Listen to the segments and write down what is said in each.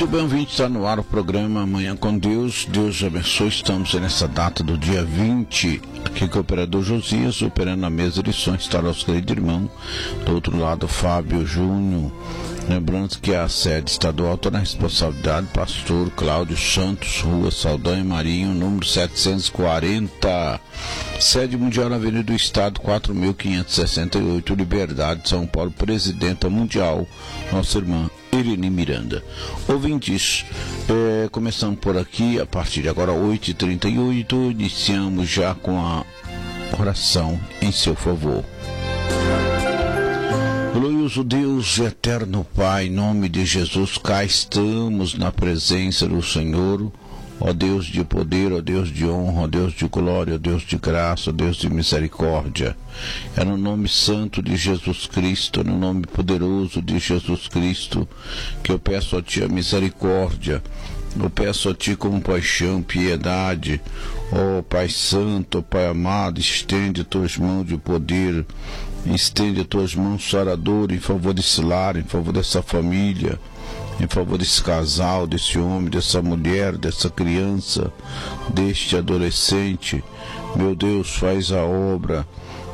Muito bem, ouvinte, está no ar o programa Amanhã com Deus. Deus abençoe. Estamos nessa data do dia 20, aqui com o operador Josias, operando a mesa de som, está nosso querido irmão. Do outro lado, Fábio Júnior. Lembrando que a sede estadual está na responsabilidade pastor Cláudio Santos, Rua Saldanha Marinho, número 740. Sede mundial na Avenida do Estado, 4.568, Liberdade, São Paulo. Presidenta mundial, nossa irmã Irene Miranda. Ouvintes, começando por aqui, a partir de agora, 8h38, iniciamos já com a oração em seu favor. Glorioso Deus e eterno Pai, em nome de Jesus, cá estamos na presença do Senhor, ó Deus de poder, ó Deus de honra, ó Deus de glória, ó Deus de graça, ó Deus de misericórdia. É no nome santo de Jesus Cristo, no nome poderoso de Jesus Cristo, que eu peço a Ti a misericórdia. Eu peço a Ti compaixão, piedade, ó Pai Santo, ó Pai amado, estende Tuas mãos de poder, estende Tuas mãos saradoras em favor desse lar, em favor dessa família, em favor desse casal, desse homem, dessa mulher, dessa criança, deste adolescente. Meu Deus, faz a obra,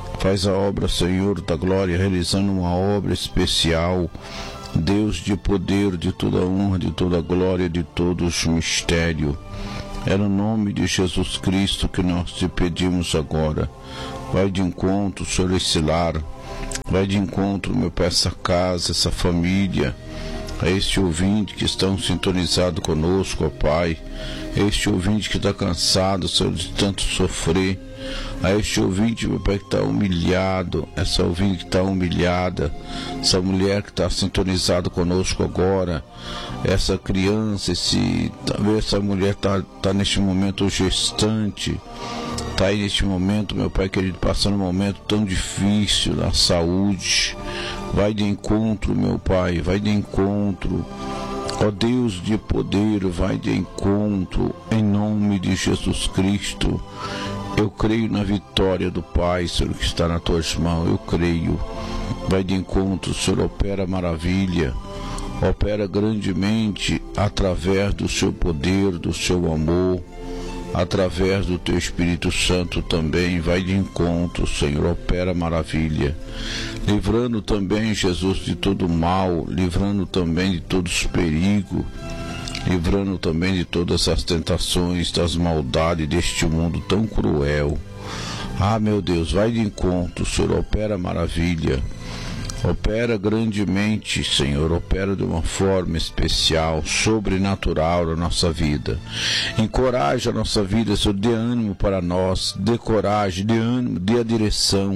Senhor da glória, realizando uma obra especial. Deus de poder, de toda honra, de toda glória, de todos mistérios. É no nome de Jesus Cristo que nós te pedimos agora. Vai de encontro, Senhor, esse lar. Vai de encontro, meu Pai, essa casa, essa família. A este ouvinte que estão sintonizado conosco, ó Pai. A este ouvinte que está cansado, Senhor, de tanto sofrer. A este ouvinte, meu Pai, que está humilhado, essa ouvinte que está humilhada, essa mulher que está sintonizada conosco agora, essa criança, talvez essa mulher está neste momento gestante, está aí neste momento, meu Pai querido, passando um momento tão difícil na saúde. Vai de encontro, meu Pai, vai de encontro. Ó Deus de poder, vai de encontro, em nome de Jesus Cristo. Eu creio na vitória do Pai, Senhor, que está nas Tuas mãos, eu creio. Vai de encontro, Senhor, opera maravilha, opera grandemente através do Seu poder, do Seu amor, através do Teu Espírito Santo também. Vai de encontro, Senhor, opera maravilha, livrando também, Jesus, de todo mal, livrando também de todos os perigos, livrando também de todas as tentações, das maldades deste mundo tão cruel. Ah, meu Deus, vai de encontro, Senhor, opera maravilha, opera grandemente, Senhor, opera de uma forma especial, sobrenatural na nossa vida. Encoraja a nossa vida, Senhor, dê ânimo para nós, dê coragem, dê ânimo, dê a direção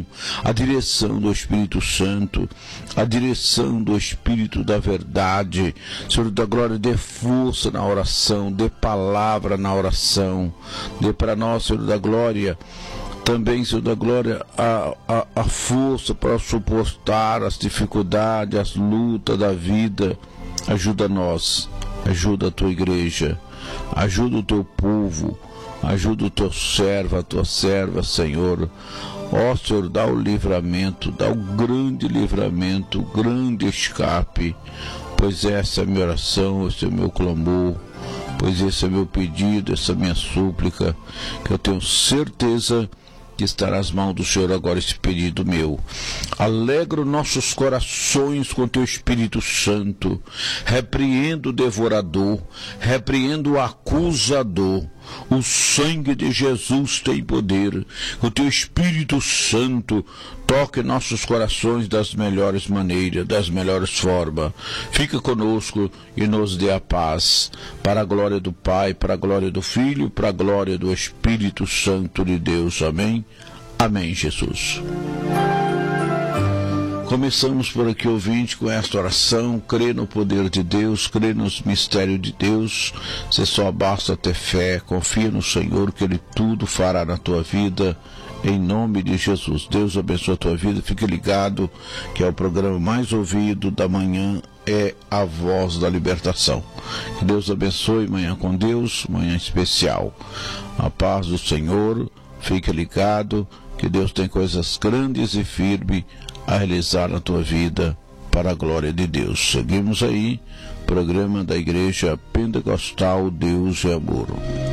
do Espírito Santo, a direção do Espírito da verdade. Senhor da glória, dê força na oração, dê palavra na oração, dê para nós, Senhor da glória, também, Senhor da glória, a força para suportar as dificuldades, as lutas da vida. Ajuda nós, ajuda a Tua igreja, ajuda o Teu povo, ajuda o Teu servo, a Tua serva, Senhor. Ó Senhor, dá o livramento, dá o grande livramento, o grande escape, pois essa é a minha oração, esse é o meu clamor, pois esse é o meu pedido, essa é a minha súplica, que eu tenho certeza que está nas mãos do Senhor agora esse pedido meu. Alegra os nossos corações com Teu Espírito Santo. Repreendo o devorador, repreendo o acusador. O sangue de Jesus tem poder. O Teu Espírito Santo toque nossos corações das melhores maneiras, das melhores formas. Fica conosco e nos dê a paz, para a glória do Pai, para a glória do Filho, para a glória do Espírito Santo de Deus. Amém. Amém, Jesus. Começamos por aqui, ouvinte, com esta oração. Crê no poder de Deus, crê nos mistérios de Deus. Você só basta ter fé, confia no Senhor, que Ele tudo fará na tua vida, em nome de Jesus. Deus abençoe a tua vida, fique ligado, que é o programa mais ouvido da manhã, é a Voz da Libertação. Que Deus abençoe, Manhã com Deus, manhã especial. A paz do Senhor, fique ligado, que Deus tem coisas grandes e firmes a realizar na tua vida, para a glória de Deus. Seguimos aí programa da Igreja Pentecostal Deus é Amor.